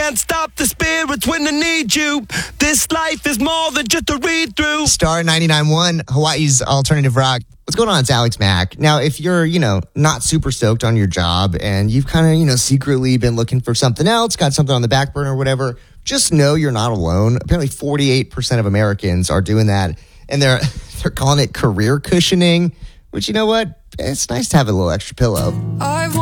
can't stop the spirits when they need you. This life is more than just a read-through. Star 99.1, Hawaii's alternative rock. What's going on? It's Alex Mack. Now, if you're, not super stoked on your job and you've kind of, secretly been looking for something else, got something on the back burner or whatever, just know you're not alone. Apparently 48% of Americans are doing that, and they're calling it career cushioning, which, you know what? It's nice to have a little extra pillow.